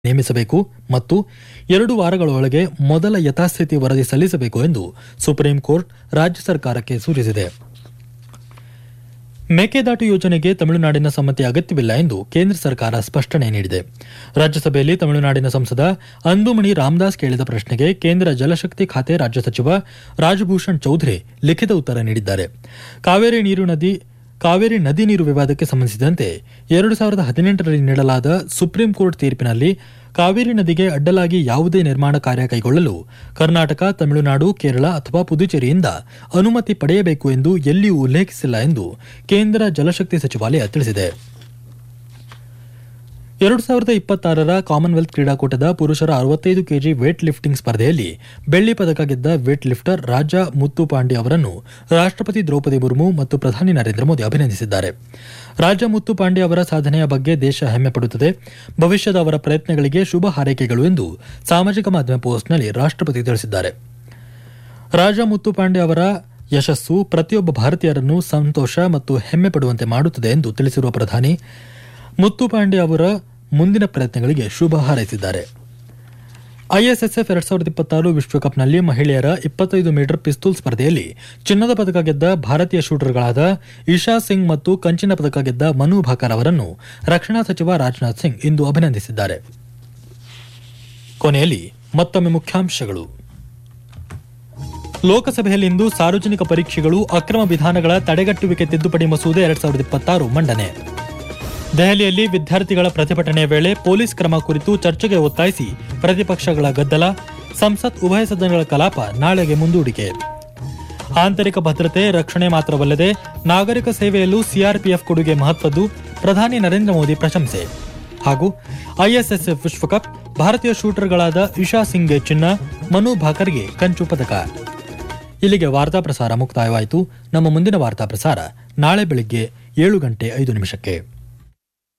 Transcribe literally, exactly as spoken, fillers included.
ನೇಮಿಸಬೇಕು ಮತ್ತು ಎರಡು ವಾರಗಳೊಳಗೆ ಮೊದಲ ಯಥಾಸ್ಥಿತಿ ವರದಿ ಸಲ್ಲಿಸಬೇಕು ಎಂದು ಸುಪ್ರೀಂ ಕೋರ್ಟ್ ರಾಜ್ಯ ಸರ್ಕಾರಕ್ಕೆ ಸೂಚಿಸಿದೆ. ಮೇಕೆದಾಟು ಯೋಜನೆಗೆ ತಮಿಳುನಾಡಿನ ಸಮ್ಮತಿ ಅಗತ್ಯವಿಲ್ಲ ಎಂದು ಕೇಂದ್ರ ಸರ್ಕಾರ ಸ್ಪಷ್ಟನೆ ನೀಡಿದೆ. ರಾಜ್ಯಸಭೆಯಲ್ಲಿ ತಮಿಳುನಾಡಿನ ಸಂಸದ ಅಂದುಮಣಿ ರಾಮದಾಸ್ ಕೇಳಿದ ಪ್ರಶ್ನೆಗೆ ಕೇಂದ್ರ ಜಲಶಕ್ತಿ ಖಾತೆ ರಾಜ್ಯ ಸಚಿವ ರಾಜಭೂಷಣ್ ಚೌಧರಿ ಲಿಖಿತ ಉತ್ತರ ನೀಡಿದ್ದಾರೆ. ಕಾವೇರಿ ನೀರು ನದಿ ಕಾವೇರಿ ನದಿ ನೀರು ವಿವಾದಕ್ಕೆ ಸಂಬಂಧಿಸಿದಂತೆ ಎರಡು ಸಾವಿರದ ಹದಿನೆಂಟರಲ್ಲಿ ನೀಡಲಾದ ಸುಪ್ರೀಂ ಕೋರ್ಟ್ ತೀರ್ಪಿನಲ್ಲಿ ಕಾವೇರಿ ನದಿಗೆ ಅಡ್ಡಲಾಗಿ ಯಾವುದೇ ನಿರ್ಮಾಣ ಕಾರ್ಯ ಕೈಗೊಳ್ಳಲು ಕರ್ನಾಟಕ, ತಮಿಳುನಾಡು, ಕೇರಳ ಅಥವಾ ಪುದುಚೇರಿಯಿಂದ ಅನುಮತಿ ಪಡೆಯಬೇಕು ಎಂದು ಎಲ್ಲಿಯೂ ಉಲ್ಲೇಖಿಸಿಲ್ಲ ಎಂದು ಕೇಂದ್ರ ಜಲಶಕ್ತಿ ಸಚಿವಾಲಯ ತಿಳಿಸಿದೆ. ಎರಡು ಸಾವಿರದ ಇಪ್ಪತ್ತಾರರ ಕಾಮನ್ವೆಲ್ತ್ ಕ್ರೀಡಾಕೂಟದ ಪುರುಷರ ಅರವತ್ತೈದು ಕೆಜಿ ವೇಟ್ ಲಿಫ್ಟಿಂಗ್ ಸ್ಪರ್ಧೆಯಲ್ಲಿ ಬೆಳ್ಳಿ ಪದಕ ಗೆದ್ದ ವೇಟ್ ಲಿಫ್ಟರ್ ರಾಜಾ ಮುತ್ತುಪಾಂಡೆ ಅವರನ್ನು ರಾಷ್ಟ್ರಪತಿ ದ್ರೌಪದಿ ಮುರ್ಮು ಮತ್ತು ಪ್ರಧಾನಿ ನರೇಂದ್ರ ಮೋದಿ ಅಭಿನಂದಿಸಿದ್ದಾರೆ. ರಾಜಾ ಮುತ್ತುಪಾಂಡೆ ಅವರ ಸಾಧನೆಯ ಬಗ್ಗೆ ದೇಶ ಹೆಮ್ಮೆ ಪಡುತ್ತದೆ. ಭವಿಷ್ಯದ ಅವರ ಪ್ರಯತ್ನಗಳಿಗೆ ಶುಭ ಹಾರೈಕೆಗಳು ಎಂದು ಸಾಮಾಜಿಕ ಮಾಧ್ಯಮ ಪೋಸ್ಟ್ನಲ್ಲಿ ರಾಷ್ಟ್ರಪತಿ ತಿಳಿಸಿದ್ದಾರೆ. ರಾಜಾ ಮುತ್ತುಪಾಂಡೆ ಅವರ ಯಶಸ್ಸು ಪ್ರತಿಯೊಬ್ಬ ಭಾರತೀಯರನ್ನು ಸಂತೋಷ ಮತ್ತು ಹೆಮ್ಮೆ ಪಡುವಂತೆ ಮಾಡುತ್ತದೆ ಎಂದು ತಿಳಿಸಿರುವ ಪ್ರಧಾನಿ ಮುತ್ತುಪಾಂಡೆ ಅವರ ಮುಂದಿನ ಪ್ರಯತ್ನಗಳಿಗೆ ಶುಭ ಹಾರೈಸಿದ್ದಾರೆ. ಐಎಸ್ಎಸ್ಎಫ್ ಎರಡ್ ಸಾವಿರದ ಇಪ್ಪತ್ತಾರು ವಿಶ್ವಕಪ್ನಲ್ಲಿ ಮಹಿಳೆಯರ ಇಪ್ಪತ್ತೈದು ಮೀಟರ್ ಪಿಸ್ತೂಲ್ ಸ್ಪರ್ಧೆಯಲ್ಲಿ ಚಿನ್ನದ ಪದಕ ಗೆದ್ದ ಭಾರತೀಯ ಶೂಟರ್ಗಳಾದ ಇಶಾ ಸಿಂಗ್ ಮತ್ತು ಕಂಚಿನ ಪದಕ ಗೆದ್ದ ಮನು ಭಾಕರ್ ಅವರನ್ನು ರಕ್ಷಣಾ ಸಚಿವ ರಾಜನಾಥ್ ಸಿಂಗ್ ಇಂದು ಅಭಿನಂದಿಸಿದ್ದಾರೆ. ಕೊನೆಯಲ್ಲಿ ಮತ್ತೊಮ್ಮೆ ಮುಖ್ಯಾಂಶಗಳು. ಲೋಕಸಭೆಯಲ್ಲಿಂದು ಸಾರ್ವಜನಿಕ ಪರೀಕ್ಷೆಗಳು ಅಕ್ರಮ ವಿಧಾನಗಳ ತಡೆಗಟ್ಟುವಿಕೆ ತಿದ್ದುಪಡಿ ಮಸೂದೆ ಎರಡ್ ಸಾವಿರದ ಇಪ್ಪತ್ತಾರು ಮಂಡನೆ. ದೆಹಲಿಯಲ್ಲಿ ವಿದ್ಯಾರ್ಥಿಗಳ ಪ್ರತಿಭಟನೆ ವೇಳೆ ಪೊಲೀಸ್ ಕ್ರಮ ಕುರಿತು ಚರ್ಚೆಗೆ ಒತ್ತಾಯಿಸಿ ಪ್ರತಿಪಕ್ಷಗಳ ಗದ್ದಲ. ಸಂಸತ್ ಉಭಯ ಸದನಗಳ ಕಲಾಪ ನಾಳೆಗೆ ಮುಂದೂಡಿಕೆ. ಆಂತರಿಕ ಭದ್ರತೆ ರಕ್ಷಣೆ ಮಾತ್ರವಲ್ಲದೆ ನಾಗರಿಕ ಸೇವೆಯಲ್ಲೂ ಸಿಆರ್ಪಿಎಫ್ ಕೊಡುಗೆ ಮಹತ್ವದ್ದು, ಪ್ರಧಾನಿ ನರೇಂದ್ರ ಮೋದಿ ಪ್ರಶಂಸೆ. ಹಾಗೂ ಐಎಸ್ಎಸ್ಎಫ್ ವಿಶ್ವಕಪ್ ಭಾರತೀಯ ಶೂಟರ್ಗಳಾದ ಇಶಾ ಸಿಂಗ್ಗೆ ಚಿನ್ನ, ಮನು ಭಾಕರ್ಗೆ ಕಂಚು ಪದಕ. ಇಲ್ಲಿಗೆ ವಾರ್ತಾ ಪ್ರಸಾರ ಮುಕ್ತಾಯವಾಯಿತು. ನಮ್ಮ ಮುಂದಿನ ವಾರ್ತಾ ಪ್ರಸಾರ ನಾಳೆ ಬೆಳಿಗ್ಗೆ ಏಳು ಗಂಟೆ ಐದು ನಿಮಿಷಕ್ಕೆ.